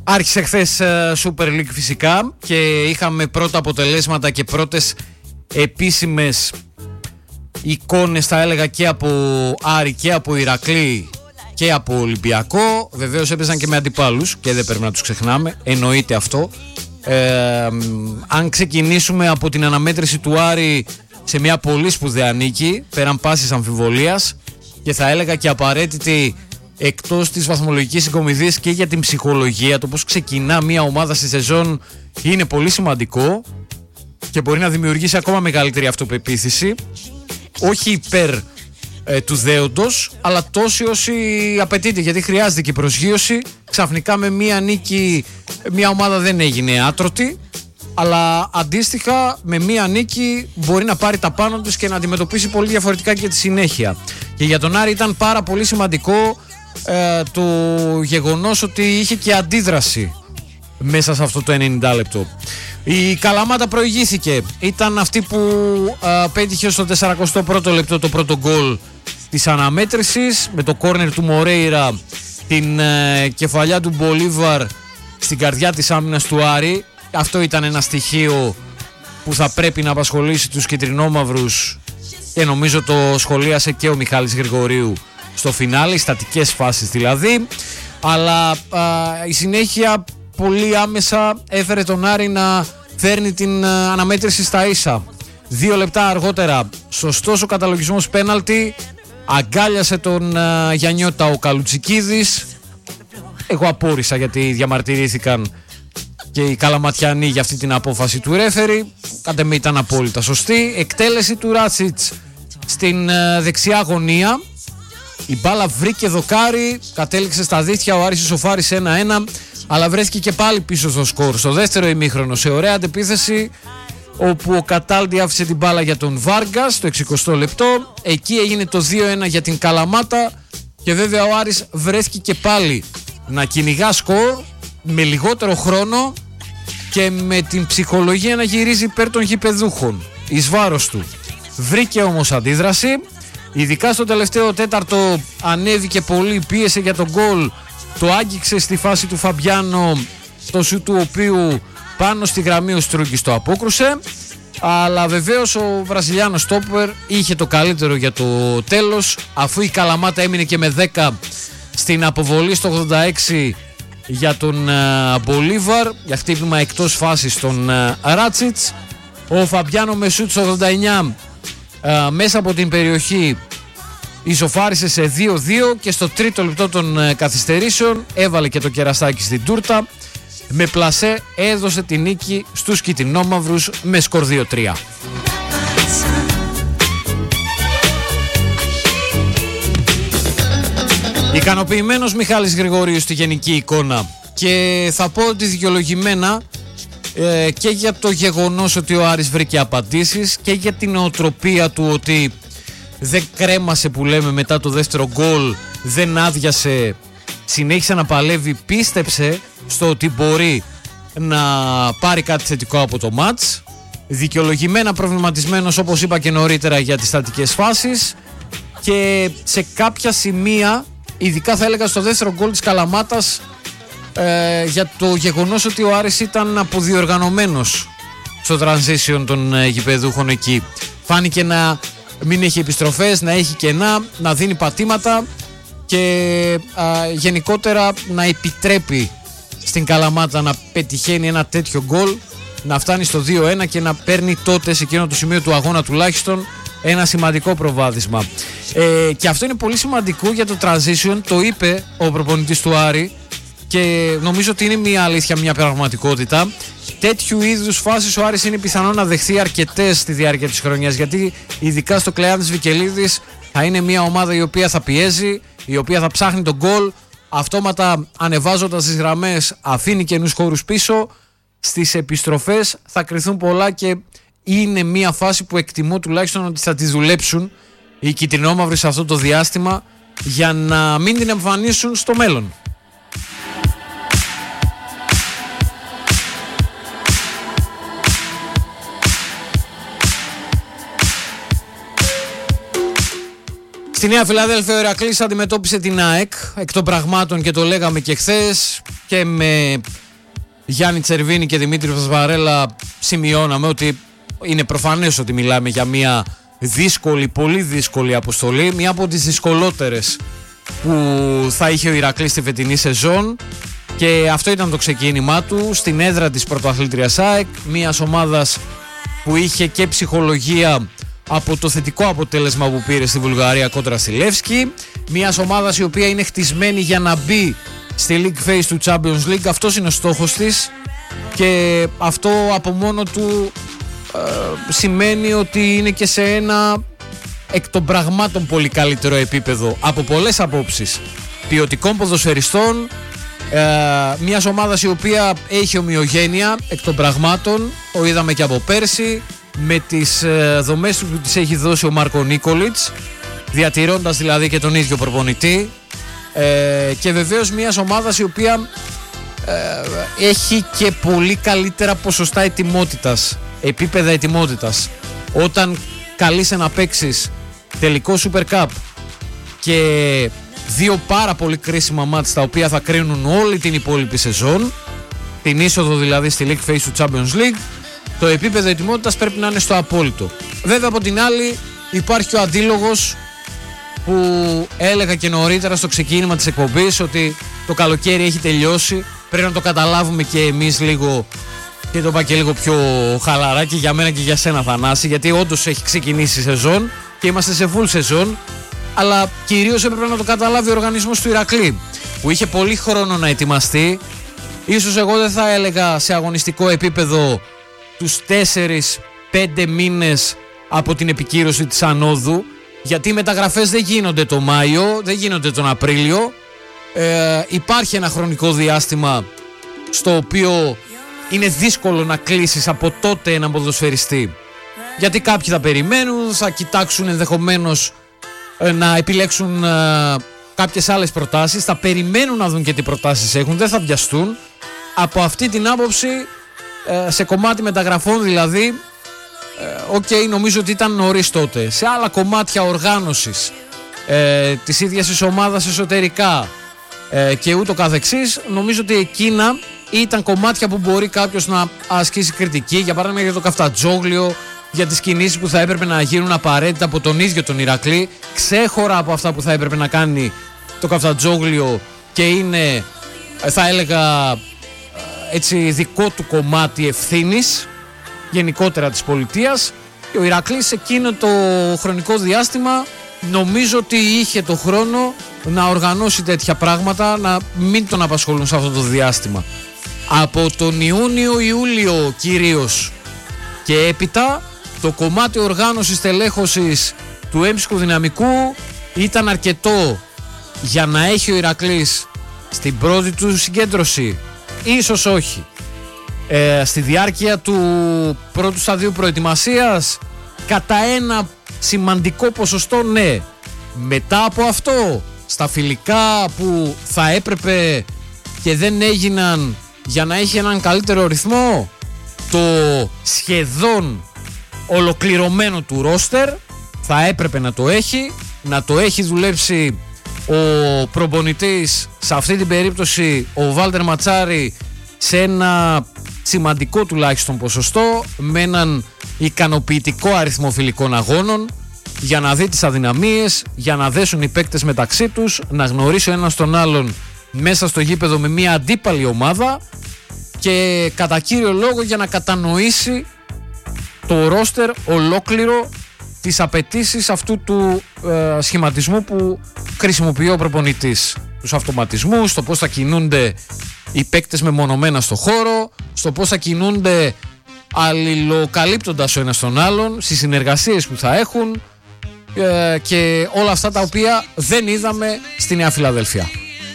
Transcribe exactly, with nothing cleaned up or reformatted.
Άρχισε χθες Super League φυσικά και είχαμε πρώτα αποτελέσματα και πρώτες επίσημες εικόνες, θα έλεγα, και από Άρη και από Ηρακλή και από Ολυμπιακό. Βεβαίως έπαιζαν και με αντιπάλους και δεν πρέπει να τους ξεχνάμε, εννοείται αυτό. Ε, αν ξεκινήσουμε από την αναμέτρηση του Άρη σε μια πολύ σπουδαία νίκη, πέραν πάσης αμφιβολίας, και θα έλεγα και απαραίτητη εκτός της βαθμολογικής συγκομιδής και για την ψυχολογία, το πώς ξεκινά μια ομάδα στη σεζόν είναι πολύ σημαντικό και μπορεί να δημιουργήσει ακόμα μεγαλύτερη αυτοπεποίθηση, όχι υπέρ ε, του δέοντος, αλλά τόση όσοι απαιτείται, γιατί χρειάζεται και προσγείωση. Ξαφνικά με μια νίκη μια ομάδα δεν έγινε άτρωτη, αλλά αντίστοιχα με μια νίκη μπορεί να πάρει τα πάνω της και να αντιμετωπίσει πολύ διαφορετικά και τη συνέχεια. Και για τον Άρη ήταν πάρα πολύ σημαντικό ε, το γεγονός ότι είχε και αντίδραση μέσα σε αυτό το ενενήντα λεπτό. Η Καλαμάτα προηγήθηκε, ήταν αυτή που ε, πέτυχε στο σαρανταεστό πρώτο λεπτό το πρώτο γκολ της αναμέτρησης, με το κόρνερ του Μορέιρα, την ε, κεφαλιά του Μπολίβαρ στην καρδιά της άμυνας του Άρη. Αυτό ήταν ένα στοιχείο που θα πρέπει να απασχολήσει τους κιτρινόμαυρους και νομίζω το σχολίασε και ο Μιχάλης Γρηγορίου στο φινάλε, οι στατικές φάσεις δηλαδή. Αλλά α, η συνέχεια πολύ άμεσα έφερε τον Άρη να φέρνει την α, αναμέτρηση στα ίσα. Δύο λεπτά αργότερα, σωστός ο καταλογισμός πέναλτι, αγκάλιασε τον α, Γιαννιώτα ο Καλουτσικίδης. Εγώ απόρρισα γιατί διαμαρτυρήθηκαν και οι Καλαματιανοί για αυτή την απόφαση του ρέφερη. Κάτε με ήταν απόλυτα σωστή. Εκτέλεση του Ράτσιτς στην α, δεξιά γωνία. Η μπάλα βρήκε δοκάρι, κατέληξε στα δίχτυα, ο Άρης ισοφάρισε ένα ένα, αλλά βρέθηκε και πάλι πίσω στο σκορ στο δεύτερο ημίχρονο σε ωραία αντεπίθεση, όπου ο Καταλντι άφησε την μπάλα για τον Βάργκα στο εξηκοστό λεπτό. Εκεί έγινε το δύο ένα για την Καλαμάτα και βέβαια ο Άρης βρέθηκε και πάλι να κυνηγά σκορ με λιγότερο χρόνο και με την ψυχολογία να γυρίζει υπέρ των γηπεδούχων εις βάρος του. Βρήκε όμως αντίδραση. Ειδικά στο τελευταίο τέταρτο ανέβηκε πολύ, πίεσε για τον γκολ, το άγγιξε στη φάση του Φαμπιάνο, το σου του οποίου πάνω στη γραμμή ο Στρούγκης το απόκρουσε. Αλλά βεβαίως ο Βραζιλιάνος στόπερ είχε το καλύτερο για το τέλος, αφού η Καλαμάτα έμεινε και με δέκα στην αποβολή στο ογδόντα έξι για τον uh, Μπολίβαρ, για χτύπημα εκτός φάσης τον uh, Ράτσιτς. Ο Φαμπιάνο με σούτ στο ογδόντα εννιά Uh, μέσα από την περιοχή ισοφάρισε σε δύο δύο και στο τρίτο λεπτό των uh, καθυστερήσεων έβαλε και το κεραστάκι στην τούρτα. Με πλασέ έδωσε τη νίκη στους κιτρινόμαυρους με σκορ δύο τρία. Ικανοποιημένος Μιχάλης Γρηγορίου στη γενική εικόνα, και θα πω ότι δικαιολογημένα Ε, και για το γεγονός ότι ο Άρης βρήκε απαντήσεις και για την νοοτροπία του ότι δεν κρέμασε, που λέμε, μετά το δεύτερο γκολ, δεν άδειασε, συνέχισε να παλεύει, πίστεψε στο ότι μπορεί να πάρει κάτι θετικό από το μάτς. Δικαιολογημένα προβληματισμένος, όπως είπα και νωρίτερα, για τις στατικές φάσεις, και σε κάποια σημεία, ειδικά θα έλεγα στο δεύτερο γκολ της Καλαμάτας, Ε, για το γεγονός ότι ο Άρης ήταν αποδιοργανωμένος στο transition των ε, γηπεδούχων εκεί. Φάνηκε να μην έχει επιστροφές, να έχει κενά, να δίνει πατήματα και α, γενικότερα να επιτρέπει στην Καλαμάτα να πετυχαίνει ένα τέτοιο γκολ, να φτάνει στο δύο ένα και να παίρνει τότε σε εκείνο το σημείο του αγώνα τουλάχιστον ένα σημαντικό προβάδισμα. Ε, και αυτό είναι πολύ σημαντικό για το transition, το είπε ο προπονητής του Άρη, και νομίζω ότι είναι μια αλήθεια, μια πραγματικότητα. Τέτοιου είδους φάσεις ο Άρης είναι πιθανό να δεχθεί αρκετές στη διάρκεια της χρονιάς, γιατί ειδικά στο Κλεάνθης Βικελίδης θα είναι μια ομάδα η οποία θα πιέζει, η οποία θα ψάχνει τον γκολ, αυτόματα ανεβάζοντας τις γραμμές αφήνει καινούς χώρους πίσω. Στις επιστροφές θα κρυθούν πολλά και είναι μια φάση που εκτιμώ τουλάχιστον ότι θα τη δουλέψουν οι κιτρινόμαυροι σε αυτό το διάστημα για να μην την εμφανίσουν στο μέλλον. Στη Νέα Φιλαδέλφια ο Ηρακλής αντιμετώπισε την ΑΕΚ εκ των πραγμάτων και το λέγαμε και χθες, και με Γιάννη Τσερβίνη και Δημήτρη Βαρέλα σημειώναμε ότι είναι προφανές ότι μιλάμε για μια δύσκολη, πολύ δύσκολη αποστολή, μια από τις δυσκολότερες που θα είχε ο Ηρακλής στη φετινή σεζόν, και αυτό ήταν το ξεκίνημά του στην έδρα της πρωτοαθλήτριας ΑΕΚ, μιας ομάδας που είχε και ψυχολογία από το θετικό αποτέλεσμα που πήρε στη Βουλγαρία κόντρα στη Λεύσκη, μιας ομάδας η οποία είναι χτισμένη για να μπει στη League Phase του Champions League. Αυτός είναι ο στόχος της, και αυτό από μόνο του ε, σημαίνει ότι είναι και σε ένα εκ των πραγμάτων πολύ καλύτερο επίπεδο από πολλές απόψεις ποιοτικών ποδοσφαιριστών, ε, μιας ομάδας η οποία έχει ομοιογένεια εκ των πραγμάτων, το είδαμε και από πέρσι με τις ε, δομές που της έχει δώσει ο Μάρκο Νίκολιτς, διατηρώντας δηλαδή και τον ίδιο προπονητή, ε, και βεβαίως μιας ομάδας η οποία ε, έχει και πολύ καλύτερα ποσοστά ετοιμότητας, επίπεδα ετοιμότητας. Όταν καλείσαι να παίξεις τελικό Super Cup και δύο πάρα πολύ κρίσιμα μάτς τα οποία θα κρίνουν όλη την υπόλοιπη σεζόν, την είσοδο δηλαδή στη League Phase του Champions League, το επίπεδο ετοιμότητας πρέπει να είναι στο απόλυτο. Βέβαια από την άλλη υπάρχει και ο αντίλογος που έλεγα και νωρίτερα στο ξεκίνημα της εκπομπής, ότι το καλοκαίρι έχει τελειώσει, πρέπει να το καταλάβουμε και εμείς λίγο, και το είπα και λίγο πιο χαλαρά και για μένα και για σένα Θανάση, γιατί όντως έχει ξεκινήσει η σεζόν και είμαστε σε full σεζόν, αλλά κυρίως έπρεπε να το καταλάβει ο οργανισμός του Ηρακλή, που είχε πολύ χρόνο να ετοιμαστεί. Ίσως εγώ δεν θα έλεγα σε αγωνιστικό επίπεδο τους τέσσερις πέντε μήνες από την επικύρωση της ανόδου, γιατί οι μεταγραφές δεν γίνονται το Μάιο, δεν γίνονται τον Απρίλιο. Ε, υπάρχει ένα χρονικό διάστημα στο οποίο είναι δύσκολο να κλείσεις από τότε έναν ποδοσφαιριστή, γιατί κάποιοι θα περιμένουν, θα κοιτάξουν ενδεχομένως ε, να επιλέξουν ε, κάποιες άλλες προτάσεις, θα περιμένουν να δουν και τι προτάσεις έχουν, δεν θα βιαστούν. Από αυτή την άποψη, ε, σε κομμάτι μεταγραφών δηλαδή, οκ, okay, νομίζω ότι ήταν νωρίς τότε. Σε άλλα κομμάτια οργάνωσης ε, της ίδιας της ομάδας εσωτερικά ε, και ούτω καθεξής, νομίζω ότι εκείνα ήταν κομμάτια που μπορεί κάποιος να ασκήσει κριτική, για παράδειγμα για το Καφτατζόγλιο, για τις κινήσεις που θα έπρεπε να γίνουν απαραίτητα από τον ίδιο τον Ηρακλή, ξέχωρα από αυτά που θα έπρεπε να κάνει το Καφτατζόγλιο και είναι, θα έλεγα, έτσι δικό του κομμάτι ευθύνης γενικότερα της πολιτείας. Και ο Ηρακλής εκείνο το χρονικό διάστημα νομίζω ότι είχε το χρόνο να οργανώσει τέτοια πράγματα, να μην τον απασχολούν σε αυτό το διάστημα. Από τον Ιούνιο-Ιούλιο κυρίως και έπειτα, το κομμάτι οργάνωσης τελέχωσης του έμψυχου δυναμικού ήταν αρκετό για να έχει ο Ηρακλής στην πρώτη του συγκέντρωση, ίσως όχι. Ε, στη διάρκεια του πρώτου σταδίου προετοιμασίας κατά ένα σημαντικό ποσοστό ναι. Μετά από αυτό, στα φιλικά που θα έπρεπε και δεν έγιναν για να έχει έναν καλύτερο ρυθμό, το σχεδόν ολοκληρωμένο του ρόστερ θα έπρεπε να το έχει, να το έχει δουλέψει ο προπονητής, σε αυτή την περίπτωση ο Βάλτερ Ματσάρη, σε ένα σημαντικό τουλάχιστον ποσοστό, με έναν ικανοποιητικό αριθμό φιλικών αγώνων, για να δει τις αδυναμίες, για να δέσουν οι παίκτες μεταξύ τους, να γνωρίσει ο ένας τον άλλον μέσα στο γήπεδο με μια αντίπαλη ομάδα και κατά κύριο λόγο για να κατανοήσει το ρόστερ ολόκληρο, τις απαιτήσεις αυτού του ε, σχηματισμού που χρησιμοποιεί ο προπονητής, τους αυτοματισμούς, το πώς θα κινούνται οι παίκτες μεμονωμένα στο χώρο, στο πώς θα κινούνται αλληλοκαλύπτοντας ο ένας τον άλλον, στις συνεργασίες που θα έχουν ε, και όλα αυτά τα οποία δεν είδαμε στη Νέα Φιλαδέλφια.